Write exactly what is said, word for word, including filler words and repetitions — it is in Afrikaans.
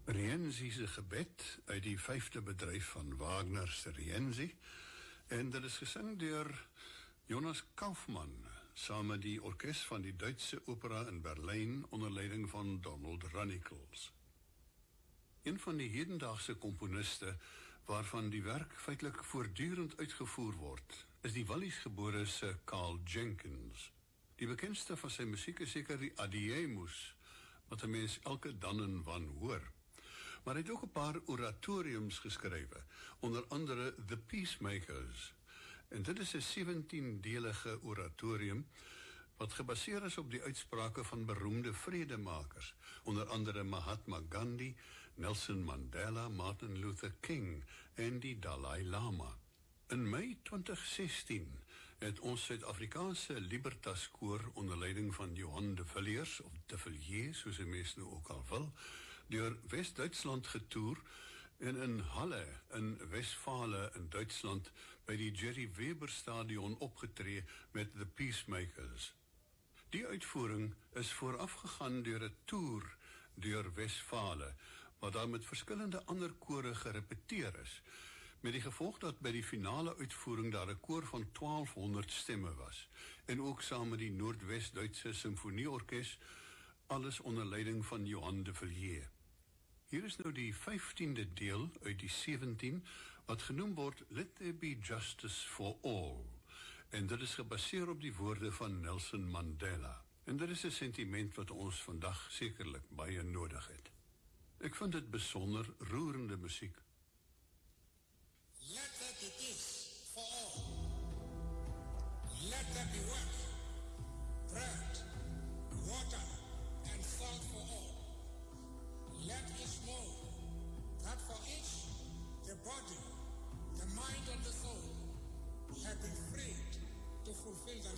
Rienzi se gebed uit die vyfde bedryf van Wagner se Rienzi, en dit is gesing deur Jonas Kaufmann, saam met die orkes van die Duitse opera in Berlyn onder leiding van Donald Runnicles. Een van die hedendaagse komponiste waarvan die werk feitelik voortdurend uitgevoer word, is die Wallisgebore se Carl Jenkins. Die bekendste van sy musiek is seker die Adiemus, wat 'n mens elke dan en wan hoor. Maar hy het ook 'n paar oratoriums geskrywe, onder andere The Peacemakers. En dit is 'n sewentien-delige oratorium wat gebaseer is op die uitsprake van beroemde vredemakers, onder andere Mahatma Gandhi, Nelson Mandela, Martin Luther King en die Dalai Lama. In Mei twintig sestien het ons Suid-Afrikaanse Libertas koor onder leiding van Johan de Villiers, of de Villiers, soos die mense nou ook al wil, deur West-Duitsland getoer en in Halle in Westfale in Duitsland by die Jerry Weber Stadion opgetree met The Peacemakers. Die uitvoering is voorafgegaan deur 'n toer deur Westfale, wat daar met verskillende ander kore gerepeteer is, met die gevolg dat by die finale uitvoering daar 'n koor van twaalfhonderd stemme was, en ook saam met die Noordwes-Duitse Simfonieorkes, alles onder leiding van Johan de Villiers. Hier is nou die vyftiende deel uit die sewentien, wat genoem word Let There Be Justice for All, en dit is gebaseer op die woorde van Nelson Mandela. En dit is 'n sentiment wat ons vandag sekerlik baie nodig het. Ek vind dit besonder roerende musiek. Let there be peace for all. Let there be work, prayer,